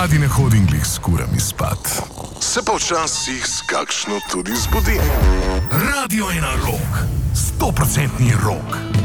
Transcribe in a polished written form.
ponavadi ne hodim glih s kurami spat. Se pa včasih s kakšno tudi zbudi. Radio je na rok, 100% rok.